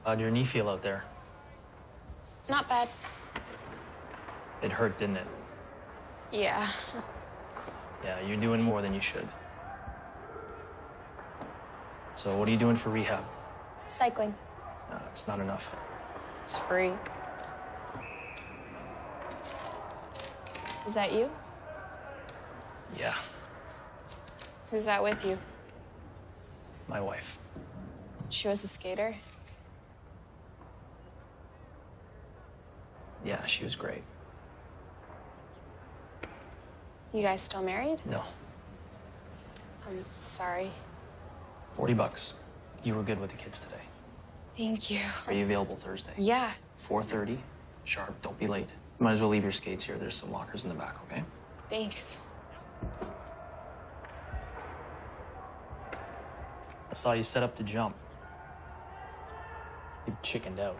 How'd your knee feel out there? Not bad. It hurt, didn't it? Yeah. Yeah, you're doing more than you should. So what are you doing for rehab? Cycling. No, it's not enough. It's free. Is that you? Yeah, Who's that with you? my wife. She was a skater? Yeah, she was great. You guys still married? No, I'm sorry. $40. You were good with the kids today. Thank you. Are you available Thursday? Yeah. 4:30, sharp. Don't be late. You might as well leave your skates here. There's some lockers in the back, okay? Thanks. I saw you set up to jump. You chickened out.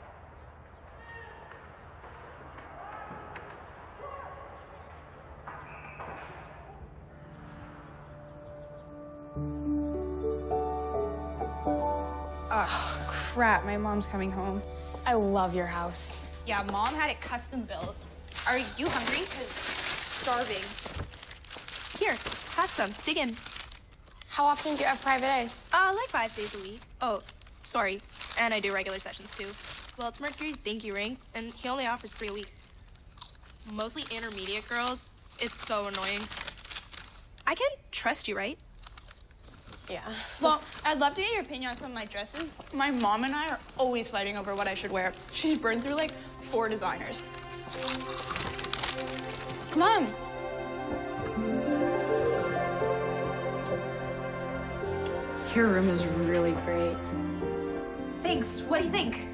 Oh, crap, my mom's coming home. I love your house. Yeah, Mom had it custom built. Are you hungry? 'Cause starving. Here, have some. Dig in. How often do you have private eyes? Like 5 days a week. Oh, sorry. And I do regular sessions too. Well, it's Mercury's dinky ring, and he only offers 3 a week. Mostly intermediate girls. It's so annoying. I can trust you, right? Yeah. Well, I'd love to get your opinion on some of my dresses. My mom and I are always fighting over what I should wear. She's burned through like 4 designers. Come on. Your room is really great. Thanks. What do you think?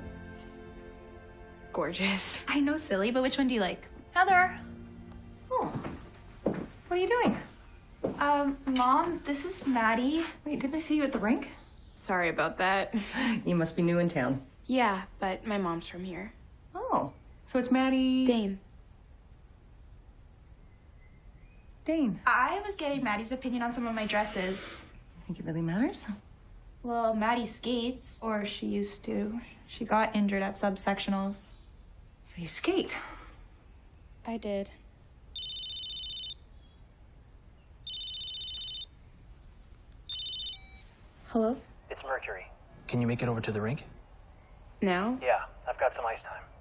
Gorgeous. I know, silly, but which one do you like? Heather. Oh. What are you doing? Mom, this is Maddie. Wait, didn't I see you at the rink? Sorry about that. You must be new in town. Yeah, but my mom's from here. Oh, so it's Maddie... Dane. Dane. I was getting Maddie's opinion on some of my dresses. You think it really matters? Well, Maddie skates, or she used to. She got injured at subsectionals. So you skate. I did. Hello? It's Mercury. Can you make it over to the rink? Now? Yeah, I've got some ice time.